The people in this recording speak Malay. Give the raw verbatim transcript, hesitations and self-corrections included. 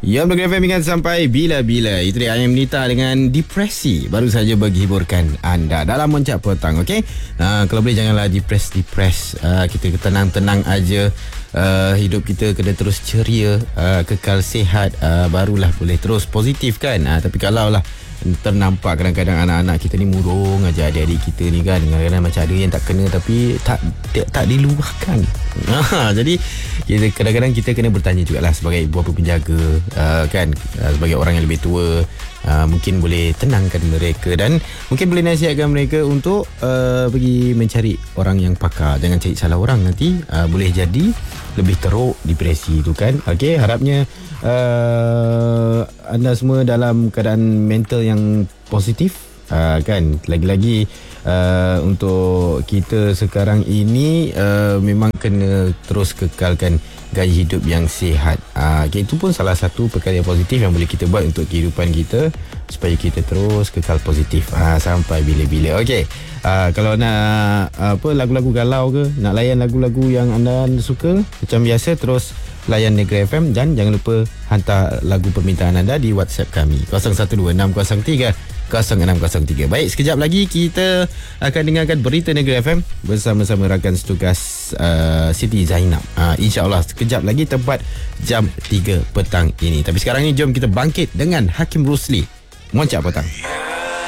Ya, Negeri F M ingat sampai bila-bila. Itu dia Ayam Nita dengan Depresi. Baru saja bagi hiburkan anda dalam Moncak Petang. Okey, uh, kalau boleh janganlah depres-depres. uh, Kita tenang-tenang aja. uh, Hidup kita kena terus ceria, uh, kekal sihat, uh, barulah boleh terus positif kan. uh, Tapi kalau lah ternampak kadang-kadang anak-anak kita ni murung aja, adik-adik kita ni kan, kadang-kadang macam ada yang tak kena tapi tak tak, tak diluahkan. Ha, jadi kita, kadang-kadang kita kena bertanya jugalah sebagai ibu bapa penjaga, uh, kan, uh, sebagai orang yang lebih tua, uh, mungkin boleh tenangkan mereka dan mungkin boleh nasihatkan mereka untuk uh, pergi mencari orang yang pakar. Jangan cari salah orang, nanti uh, boleh jadi lebih teruk depresi tu kan. Okey, harapnya uh, anda semua dalam keadaan mental yang positif, uh, kan. Lagi-lagi uh, untuk kita sekarang ini uh, memang kena terus kekalkan gaya hidup yang sihat. uh, okay, Itu pun salah satu perkara yang positif yang boleh kita buat untuk kehidupan kita, supaya kita terus kekal positif uh, sampai bila-bila. Okey, uh, kalau nak uh, apa lagu-lagu galau ke, nak layan lagu-lagu yang anda suka, macam biasa terus layan Negeri F M dan jangan lupa hantar lagu permintaan anda di WhatsApp kami kosong satu dua enam kosong tiga kosong enam kosong tiga. Baik, sekejap lagi kita akan dengarkan berita Negeri F M bersama-sama rakan setugas uh, Siti Zainab. uh, InsyaAllah sekejap lagi tepat jam tiga petang ini. Tapi sekarang ni jom kita bangkit dengan Hakim Rusli. Moncak Petang.